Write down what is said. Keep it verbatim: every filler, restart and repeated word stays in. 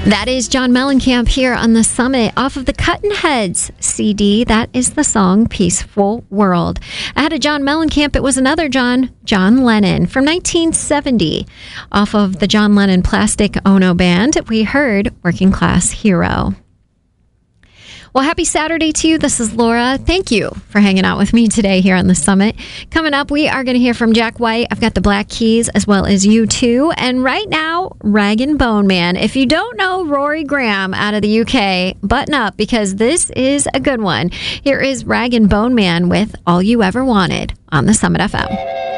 That is John Mellencamp here on the Summit off of the Cuttin' Heads C D. That is the song Peaceful World. Ahead of John Mellencamp, it was another John, John Lennon from nineteen seventy. Off of the John Lennon Plastic Ono Band, we heard Working Class Hero. Well, happy Saturday to you. This is Laura. Thank you for hanging out with me today here on the Summit. Coming up, we are going to hear from Jack White. I've got the Black Keys as well as U two. And right now, Rag and Bone Man. If you don't know Rory Graham out of the U K, button up because this is a good one. Here is Rag and Bone Man with All You Ever Wanted on the Summit F M.